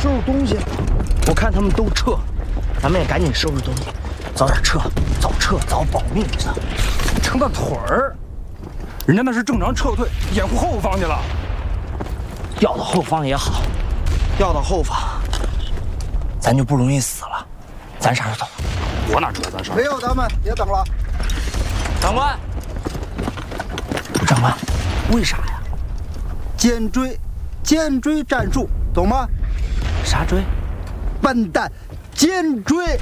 收拾东西。我看他们都撤，咱们也赶紧收拾东西，早点撤，早撤早保命去。 撑大腿儿，人家那是正常撤退，掩护后方去了。 调到后方也好，调到后方，咱就不容易死了。咱啥时候走？ 我哪知道咱啥？ 没有，咱们别等了。 长官，长官，为啥呀？ 尖锥战术，懂吗？ 啥锥？ 笨蛋，尖锥。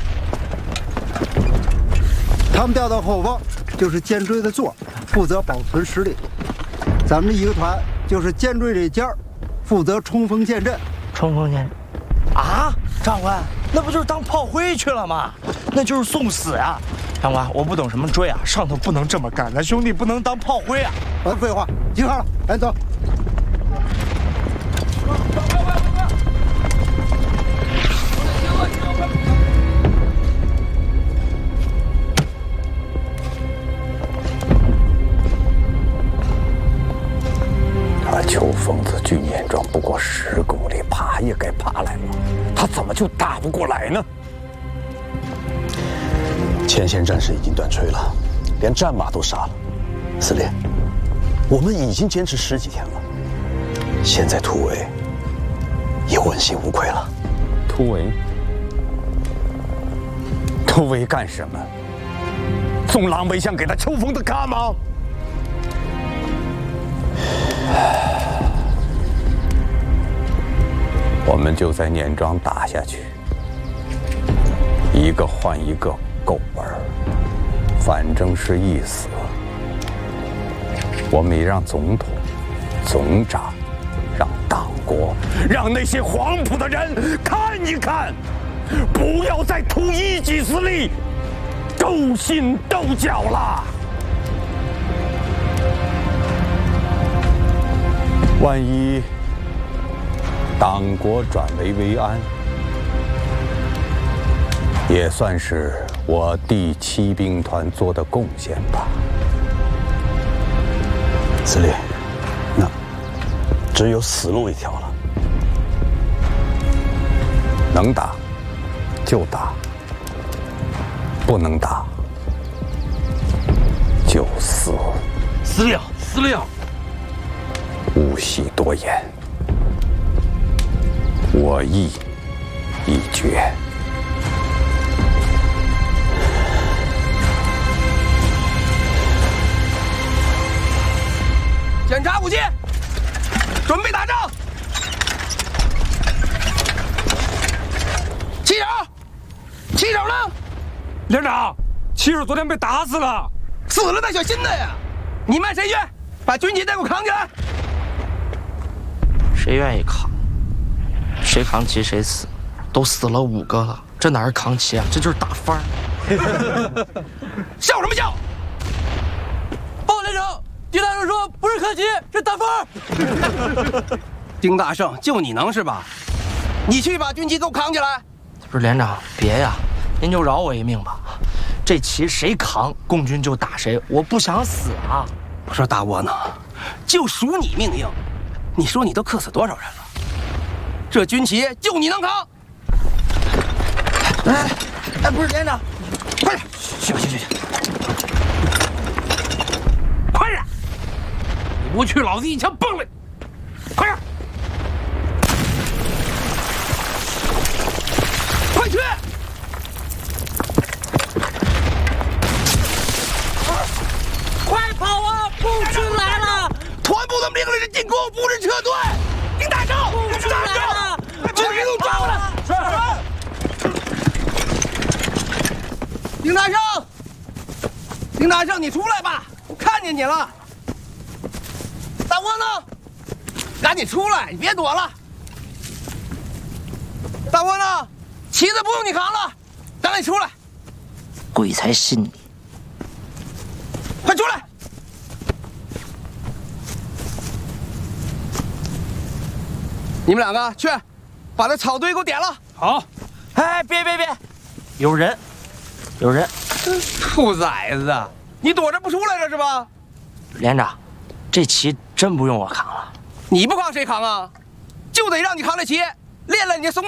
他们调到后方，就是尖锥的座，负责保存实力。咱们一个团就是尖锥这尖儿，负责冲锋陷阵。 冲锋陷阵？啊，长官，那不就是当炮灰去了吗？那就是送死呀！长官，我不懂什么锥啊，上头不能这么干，咱兄弟不能当炮灰啊！ 甭废话，集合了，赶紧走。 邱疯子距年庄不过10公里，爬也该爬来了，他怎么就打不过来呢？前线战士已经断炊了，连战马都杀了。司令，我们已经坚持10几天了，现在突围也问心无愧了。突围干什么？送狼狈象给他邱疯子看吗？我们就在年庄打下去，一个换一个狗儿，反正是一死。我们也让总统、总长、让党国、让那些黄埔的人看一看，不要再图一己私利，勾心斗角了。万一党国转危为安，也算是我第7兵团做的贡献吧。司令，那只有死路一条了。能打就打，不能打就死。 司令， 勿喜多言，我意已决。 检查武器，准备打仗。旗手呢？连长，旗手昨天被打死了，死了那小心的呀！你们谁去？把军旗再给我扛起来！ 谁愿意扛？谁扛旗谁死，都死了5个了，这哪是扛旗啊？这就是打翻儿！ 笑什么笑？ 报连长，丁大圣说不是扛旗，是打翻儿。 丁大圣，就你能是吧？你去把军旗给我扛起来！ 不是连长，别呀，您就饶我一命吧。这旗谁扛，共军就打谁，我不想死啊！ 我说大窝囊，就属你命硬。你说你都克死多少人了？这军旗就你能扛！ 哎，不是连长， 快点，去，快点！你不去，老子一枪崩了！快点，快去！ 快跑啊！共军来了！ 团部的命令是进攻，不是撤退。丁大圣， 共军来了！ 军给我抓过来！丁大圣，你出来吧，我看见你了。大窝囊，赶紧出来，你别躲了。大窝囊，旗子不用你扛了，赶紧出来。 鬼才信你！ 快出来！你们两个去，把那草堆给我点了。 好。 哎，别，有人！ 兔崽子，你躲着不出来了是吧？ 连长，这旗真不用我扛了。 你不扛谁扛啊？就得让你扛这旗，练练你的怂